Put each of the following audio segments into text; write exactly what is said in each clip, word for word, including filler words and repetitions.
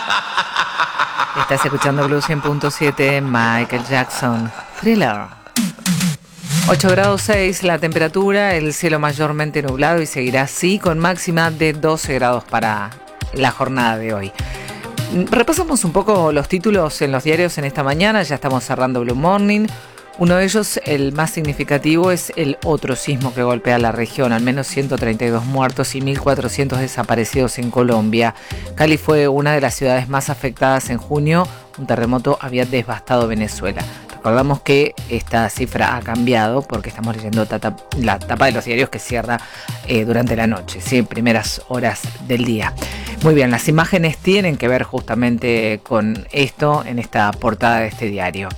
Estás escuchando Blue cien punto siete, Michael Jackson, Thriller. ocho grados seis la temperatura, el cielo mayormente nublado y seguirá así con máxima de doce grados para la jornada de hoy. Repasamos un poco los títulos en los diarios en esta mañana, ya estamos cerrando Blue Morning. Uno de ellos, el más significativo, es el otro sismo que golpea la región, al menos ciento treinta y dos muertos y mil cuatrocientos desaparecidos en Colombia. Cali fue una de las ciudades más afectadas en junio, un terremoto había devastado Venezuela. Recordamos que esta cifra ha cambiado porque estamos leyendo tata, la tapa de los diarios que cierra eh, durante la noche, ¿sí? Primeras horas del día. Muy bien, las imágenes tienen que ver justamente con esto en esta portada de este diario.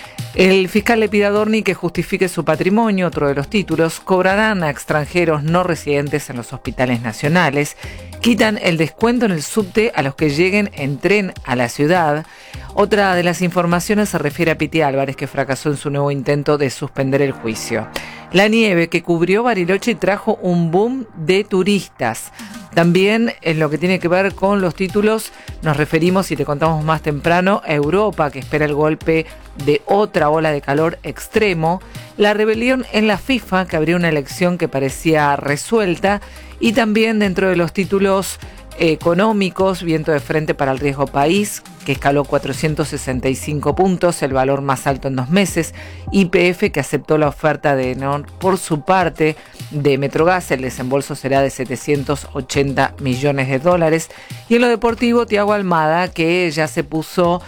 El fiscal le pide a Dorni que justifique su patrimonio, otro de los títulos. Cobrarán a extranjeros no residentes en los hospitales nacionales. Quitan el descuento en el subte a los que lleguen en tren a la ciudad. Otra de las informaciones se refiere a Piti Álvarez, que fracasó en su nuevo intento de suspender el juicio. La nieve que cubrió Bariloche trajo un boom de turistas. También en lo que tiene que ver con los títulos nos referimos, y te contamos más temprano, a Europa, que espera el golpe de otra ola de calor extremo, la rebelión en la FIFA, que abrió una elección que parecía resuelta, y también dentro de los títulos económicos, viento de frente para el riesgo país, que escaló cuatrocientos sesenta y cinco puntos, el valor más alto en dos meses. Y P F, que aceptó la oferta de Enor por su parte de Metrogas, el desembolso será de setecientos ochenta millones de dólares. Y en lo deportivo, Thiago Almada, que ya se puso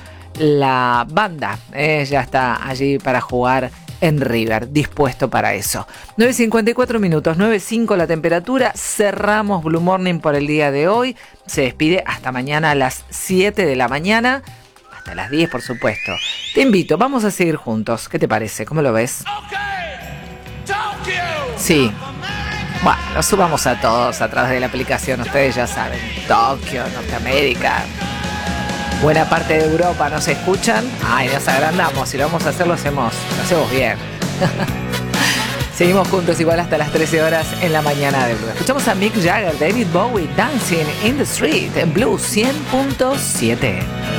la banda, eh, ya está allí para jugar en River, dispuesto para eso. nueve cincuenta y cuatro minutos, nueve cinco la temperatura. Cerramos Blue Morning por el día de hoy. Se despide hasta mañana a las siete de la mañana, hasta las diez, por supuesto. Te invito, vamos a seguir juntos. ¿Qué te parece? ¿Cómo lo ves? Sí. Bueno, lo subamos a todos a través de la aplicación, ustedes ya saben. Tokio, Norteamérica, buena parte de Europa nos escuchan. Ay, nos agrandamos. Si lo vamos a hacer, lo hacemos, lo hacemos bien. Seguimos juntos igual hasta las trece horas en la mañana de Blue. Escuchamos a Mick Jagger, David Bowie, Dancing in the Street, en Blue cien punto siete.